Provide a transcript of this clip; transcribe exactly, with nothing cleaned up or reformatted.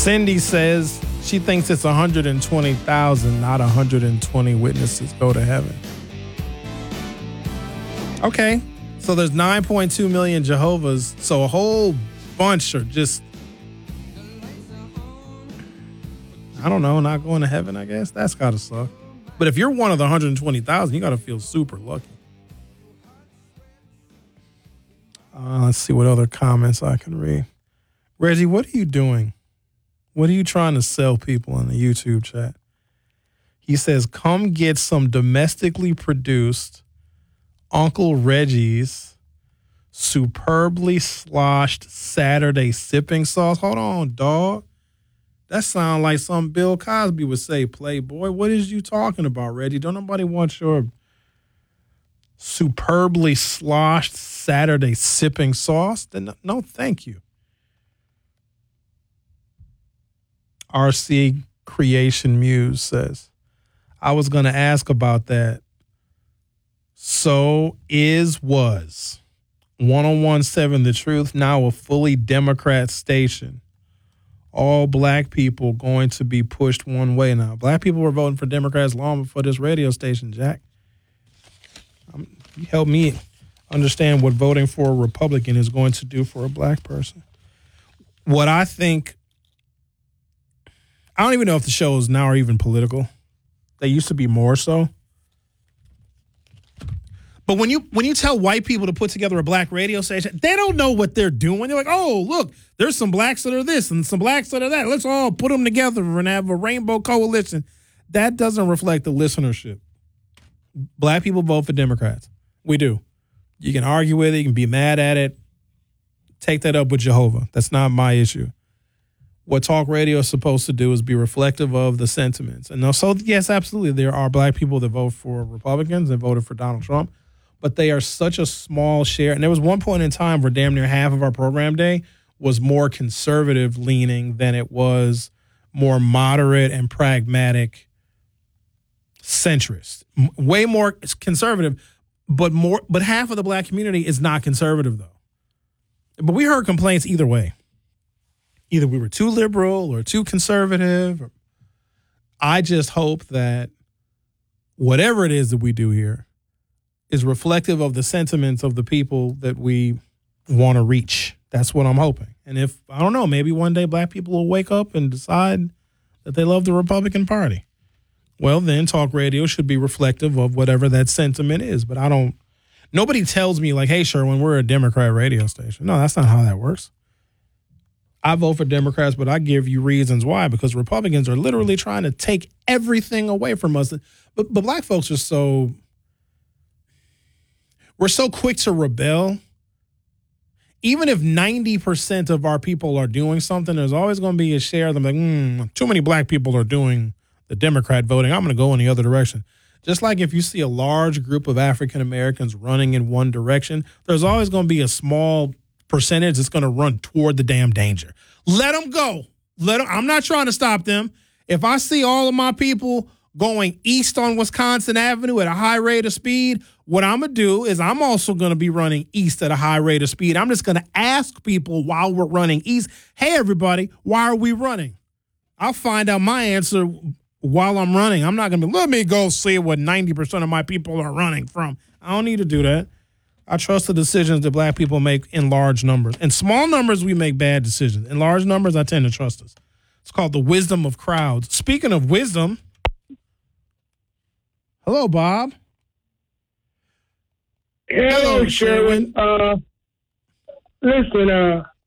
Cindy says she thinks it's one hundred twenty thousand, not one hundred twenty witnesses go to heaven. Okay, so there's nine point two million Jehovah's, so a whole bunch are just, I don't know, not going to heaven, I guess. That's got to suck. But if you're one of the one hundred twenty thousand, you got to feel super lucky. Uh, let's see what other comments I can read. Reggie, what are you doing? What are you trying to sell people in the YouTube chat? He says, come get some domestically produced Uncle Reggie's superbly sloshed Saturday sipping sauce. Hold on, dog. That sounds like something Bill Cosby would say, Playboy. What is you talking about, Reggie? Don't nobody want your superbly sloshed Saturday sipping sauce? Then no, thank you. R C Creation Muse says, I was going to ask about that. So is was ten seventeen The Truth now a fully Democrat station? All black people going to be pushed one way now. Black people were voting for Democrats long before this radio station, Jack. Um, you help me understand what voting for a Republican is going to do for a black person. What I think, I don't even know if the shows now are even political. They used to be more so. But when you when you tell white people to put together a black radio station, they don't know what they're doing. They're like, oh, look, there's some blacks that are this and some blacks that are that. Let's all put them together and have a rainbow coalition. That doesn't reflect the listenership. Black people vote for Democrats. We do. You can argue with it. You can be mad at it. Take that up with Jehovah. That's not my issue. What talk radio is supposed to do is be reflective of the sentiments. And so, yes, absolutely, there are black people that vote for Republicans and voted for Donald Trump. But they are such a small share. And there was one point in time where damn near half of our program day was more conservative leaning than it was more moderate and pragmatic centrist. Way more conservative, but more. But half of the black community is not conservative, though. But we heard complaints either way. Either we were too liberal or too conservative. I just hope that whatever it is that we do here is reflective of the sentiments of the people that we want to reach. That's what I'm hoping. And if, I don't know, maybe one day black people will wake up and decide that they love the Republican Party. Well, then talk radio should be reflective of whatever that sentiment is. But I don't, nobody tells me like, hey, Sherwin, we're a Democrat radio station. No, that's not how that works. I vote for Democrats, but I give you reasons why, because Republicans are literally trying to take everything away from us. But, but black folks are so, we're so quick to rebel. Even if ninety percent of our people are doing something, there's always going to be a share of them like, mm, too many black people are doing the Democrat voting. I'm going to go in the other direction. Just like if you see a large group of African Americans running in one direction, there's always going to be a small percentage that's going to run toward the damn danger. Let them go. Let them, I'm not trying to stop them. If I see all of my people going east on Wisconsin Avenue at a high rate of speed, what I'm going to do is I'm also going to be running east at a high rate of speed. I'm just going to ask people while we're running east, hey, everybody, why are we running? I'll find out my answer while I'm running. I'm not going to be, let me go see what ninety percent of my people are running from. I don't need to do that. I trust the decisions that black people make in large numbers. In small numbers, we make bad decisions. In large numbers, I tend to trust us. It's called the wisdom of crowds. Speaking of wisdom, hello, Bob. Hello, Sherwin. Uh, listen, uh,